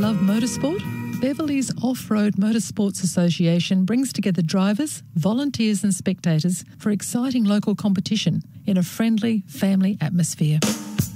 love motorsport? Beverley's Off-Road Motorsports Association brings together drivers, volunteers and spectators for exciting local competition in a friendly family atmosphere.